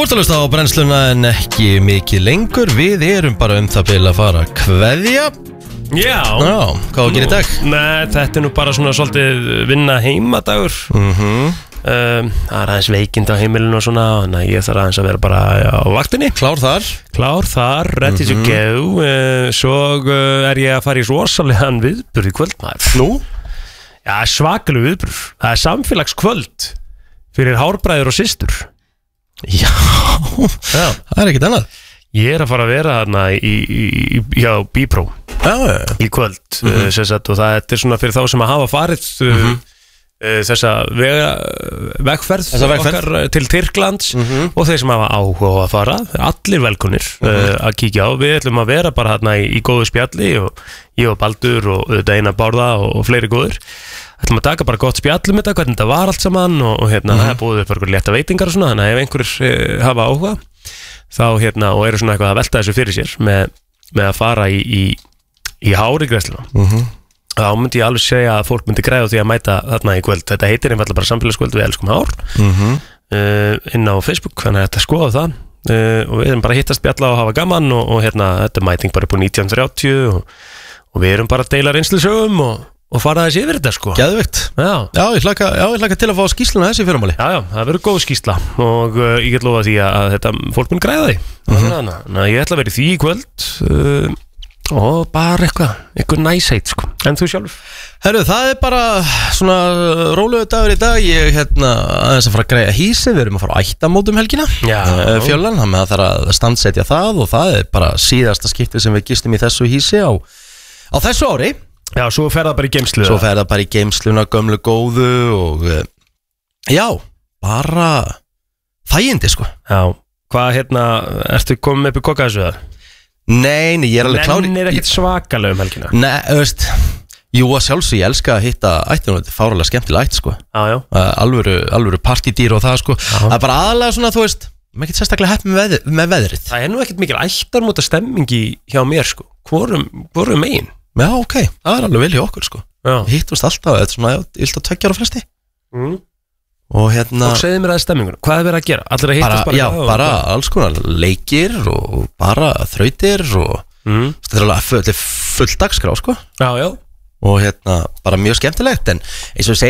Þú ert að hlusta á brennsluna en ekki mikið lengur. Við erum bara það bil að fara að kveðja. Já, hvað á að gera í dag? Nei, þetta nú bara svona svolítið vinna heimadagur. Það aðeins veikind á heimilinu og svona. Þannig að ég þarf aðeins að vera bara á vaktinni. Klár þar, ready to go. Svo ég að fara í rosalegan viðburð í kvöld, maður. Nú? Já, svakaleg viðburð. Það samfélagskvöld fyrir hárbræður og systur. Já, það ekkert annað. Ég að fara að vera þarna hjá Bípró í kvöld og það svona fyrir þá sem að hafa farið þessa vegferð okkar til Tyrklands og þeir sem hafa áhuga að fara, allir velkomnir að kíkja á. Við ætlum að vera bara þarna í góðu spjalli og ég og Baldur og Einar Bárða og fleiri góður. Ætlum að taka bara gott spjall þetta, hvernig þetta var allt saman og það er búið upp fyrir létta veitingar og svona, þannig að ef einhverjir hafa áhuga þá og eru svona eitthvað að velta þessu fyrir sér með að fara í hárigreiðsluna þá myndi ég alveg segja að fólk myndi græða því að mæta þarna í kvöld. Þetta heitir einfallega bara samfélagskvöld við elskum hár inn á Facebook, þannig að þetta skoða það og við erum bara að hittast spjalla og hafa gaman og þetta er mæting bara upp á 1930 og við erum bara að deila reynslusögum og fara þessi yfir þetta sko. Geðveikt. Já, ég hlakka til að fá skýrsluna þessi fyrirmáli. Já, það verður góð skýrsla og ég get lofa því að þetta fólk mun græða því. Þannig að ég ætla að vera í því í kvöld og bara eitthvað næsheit sko. En þú sjálfur? Herru, það er bara svona rólegur dagur í dag. Ég aðeins að fara að græja hísi. Við erum að fara á ættamótum helgina. Fjöllan, þannig að það þarf að standsetja það og það er bara síðasta skiptið sem við gistum í þessu hísi á þessu ári. Já, svo fer það bara í geymslu. Svo fer það bara í geymsluna, gömlu góðu og já, bara þægindi sko. Já, hvað ertu komið upp í kokka þessu það? Nei, ég er alveg klári. Nennir ekkert svakalega helgina? Nei, jú að sjálfsög, ég elska að hitta ættunum, þetta er fáralega skemmtilega ætt sko. Já. Alvöru partydýr og það sko. Það er bara aðalega svona, þú veist, maður getur sérstaklega hepp með veðrið. Það er nú ekkert mikil ættarmóta stemmingi hjá mér sko. Hvorum megin? Já, ok, það er alveg vel hjá okkur sko. Hittumst alltaf, þetta er svona illt að 2 ára flesti og og segðu mér aðeins stemmingur, hvað er verið að gera? Allir að hittast bara? Já, bara alls konar leikir og bara þrautir og þetta er alveg full dagskrá sko. Já og bara mjög skemmtilegt en eins og ég segi